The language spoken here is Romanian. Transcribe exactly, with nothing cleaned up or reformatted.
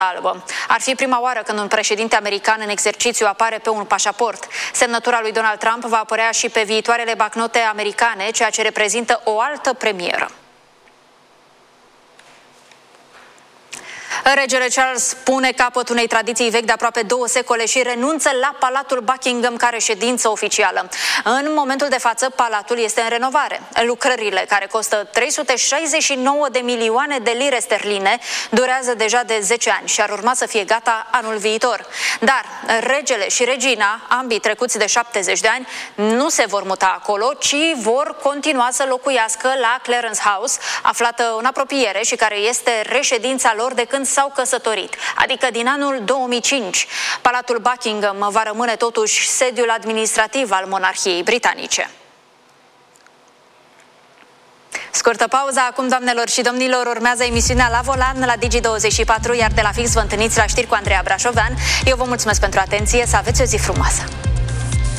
Albă. Ar fi prima oară când un președinte american în exercițiu apare pe un pașaport. Semnătura lui Donald Trump va apărea și pe viitoarele bancnote americane, ceea ce reprezintă o altă premieră. Regele Charles pune capăt unei tradiții vechi de aproape două secole și renunță la Palatul Buckingham ca reședință oficială. În momentul de față, palatul este în renovare. Lucrările, care costă trei sute șaizeci și nouă de milioane de lire sterline, durează deja de zece ani și ar urma să fie gata anul viitor. Dar regele și regina, ambii trecuți de șaptezeci de ani, nu se vor muta acolo, ci vor continua să locuiască la Clarence House, aflată în apropiere și care este reședința lor de când s-au căsătorit, adică din anul două mii cinci. Palatul Buckingham va rămâne totuși sediul administrativ al monarhiei britanice. Scurtă pauză acum, doamnelor și domnilor, urmează emisiunea La Volan la Digi douăzeci și patru, iar de la fix vă întâlniți la știri cu Andreea Brașovean. Eu vă mulțumesc pentru atenție, să aveți o zi frumoasă!